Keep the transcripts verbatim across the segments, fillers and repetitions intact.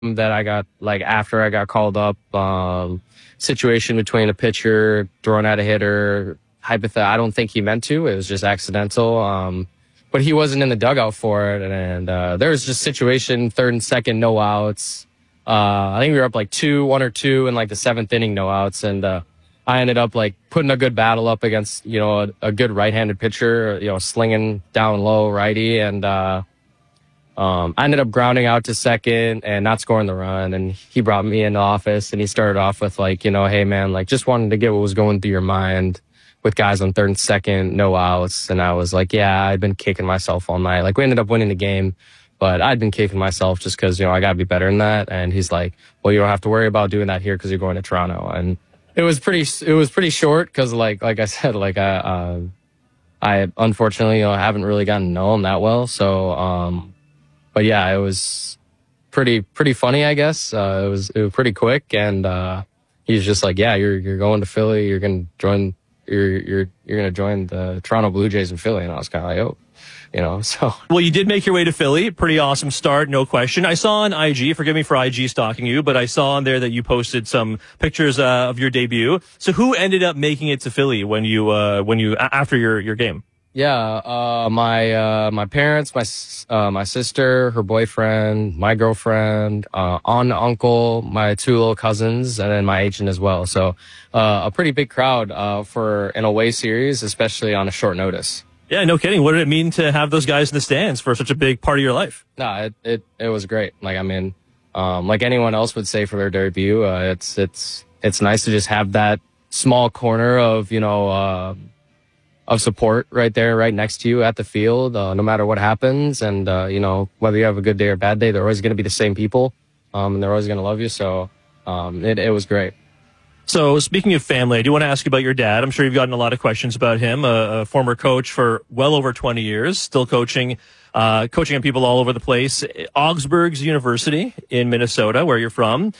that I got, like, after I got called up, um, situation between a pitcher throwing at a hitter, hypothet- I don't think he meant to. It was just accidental. Um, but he wasn't in the dugout for it. And, and uh, there was just situation, third and second, no outs. Uh, I think we were up like two, one or two in like the seventh inning, no outs. And uh, I ended up like putting a good battle up against, you know, a, a good right-handed pitcher, you know, slinging down low righty. And uh, um, I ended up grounding out to second and not scoring the run. And he brought me in the office and he started off with like, you know, hey, man, like just wanted to get what was going through your mind with guys on third and second, no outs. And I was like, yeah, I'd been kicking myself all night. Like we ended up winning the game, but I'd been kicking myself just because, you know, I got to be better than that. And he's like, well, you don't have to worry about doing that here because you're going to Toronto. And it was pretty, it was pretty short because like, like I said, like I, uh, I unfortunately, you know, haven't really gotten to know him that well. So, um, but yeah, it was pretty, pretty funny, I guess. Uh, it was, it was pretty quick. And, uh, he's just like, yeah, you're, you're going to Philly. You're going to join, you're, you're, you're going to join the Toronto Blue Jays in Philly. And I was kind of like, oh, you know, so. Well, you did make your way to Philly. Pretty awesome start, no question. I saw on I G, forgive me for I G stalking you, but I saw on there that you posted some pictures uh, of your debut. So who ended up making it to Philly when you, uh, when you, after your, your game? Yeah, uh, my, uh, my parents, my, uh, my sister, her boyfriend, my girlfriend, uh, aunt, uncle, my two little cousins, and then my agent as well. So, uh, a pretty big crowd, uh, for an away series, especially on a short notice. Yeah, no kidding. What did it mean to have those guys in the stands for such a big part of your life? No, it, it, it was great. Like, I mean, um, like anyone else would say for their debut, uh, it's, it's, it's nice to just have that small corner of, you know, uh, of support right there, right next to you at the field, uh, no matter what happens. And, uh, you know, whether you have a good day or bad day, they're always going to be the same people. Um, and they're always going to love you. So, um, it, it was great. So speaking of family, I do want to ask you about your dad. I'm sure you've gotten a lot of questions about him, a, a former coach for well over twenty years, still coaching, uh, coaching on people all over the place. Augsburg's University in Minnesota, where you're from.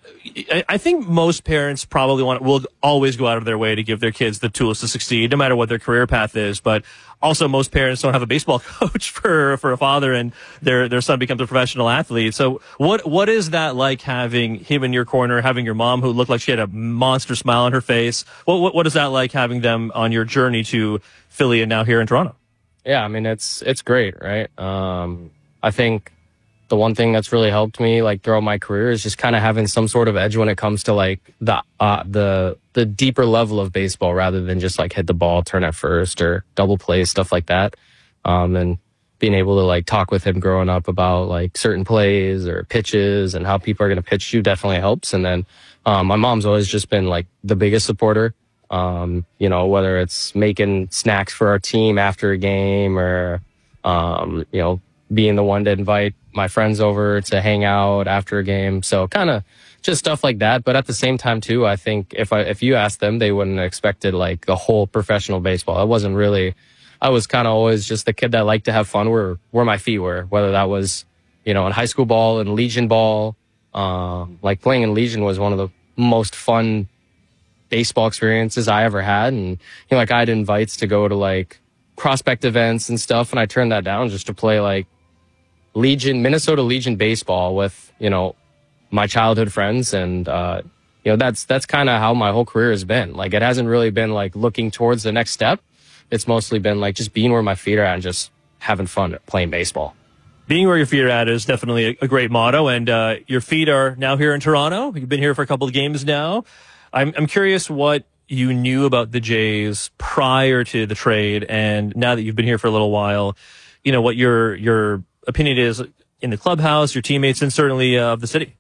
I think most parents probably want will always go out of their way to give their kids the tools to succeed, no matter what their career path is. But also, most parents don't have a baseball coach for for a father, and their their son becomes a professional athlete. So, what what is that like, having him in your corner, having your mom who looked like she had a monster smile on her face? What what, what is that like, having them on your journey to Philly and now here in Toronto? Yeah, I mean it's it's great, right? Um, I think the one thing that's really helped me like throughout my career is just kind of having some sort of edge when it comes to like the uh, the the deeper level of baseball, rather than just like hit the ball, turn at first, or double play, stuff like that. Um, and being able to like talk with him growing up about like certain plays or pitches and how people are going to pitch you definitely helps. And then um, my mom's always just been like the biggest supporter. Um, you know, whether it's making snacks for our team after a game, or um, you know, being the one to invite my friends over to hang out after a game. So kind of just stuff like that. But at the same time too, I think if I, if you asked them, they wouldn't have expected like the whole professional baseball. I wasn't really, I was kind of always just the kid that liked to have fun where, where my feet were, whether that was, you know, in high school ball and Legion ball. Um, like playing in Legion was one of the most fun baseball experiences I ever had. And, you know, like I had invites to go to like prospect events and stuff. And I turned that down just to play like Legion, Minnesota Legion baseball with, you know, my childhood friends. And, uh, you know, that's, that's kind of how my whole career has been. Like, it hasn't really been like looking towards the next step. It's mostly been like just being where my feet are at and just having fun playing baseball. Being where your feet are at is definitely a, a great motto. And, uh, your feet are now here in Toronto. You've been here for a couple of games now. I'm, I'm curious what you knew about the Jays prior to the trade. And now that you've been here for a little while, you know, what your, your, opinion is in the clubhouse, your teammates, and certainly uh, of the city.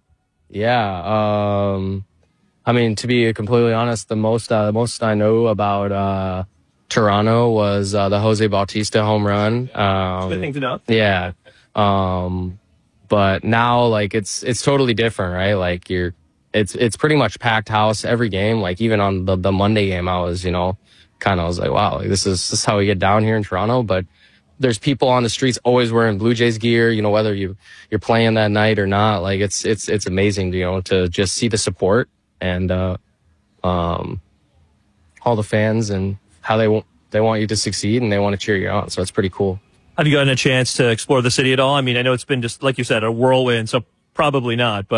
Yeah. Um, I mean, to be completely honest, the most, uh, the most I know about, uh, Toronto was, uh, the Jose Bautista home run. Um, good thing to know. Yeah. Um, but now like it's, it's totally different, right? Like you're, it's, it's pretty much packed house every game. Like even on the, the Monday game, I was, you know, kind of was like, wow, like, this is, this is how we get down here in Toronto. But there's people on the streets always wearing Blue Jays gear, you know, whether you, you're playing that night or not. Like it's, it's, it's amazing, you know, to just see the support and, uh, um, all the fans and how they want, they want you to succeed and they want to cheer you on. So it's pretty cool. Have you gotten a chance to explore the city at all? I mean, I know it's been just, like you said, a whirlwind. So probably not. But